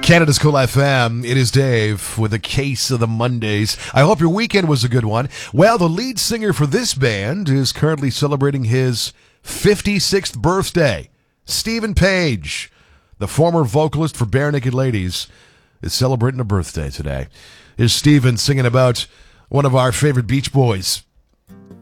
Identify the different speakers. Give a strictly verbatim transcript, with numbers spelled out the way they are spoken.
Speaker 1: Canada's Cool F M. It is Dave with a case of the Mondays. I hope your weekend was a good one. Well, the lead singer for this band is currently celebrating his fifty-sixth birthday. Stephen Page, the former vocalist for Bare Naked Ladies, is celebrating a birthday today. Here's Stephen singing about one of our favorite Beach Boys.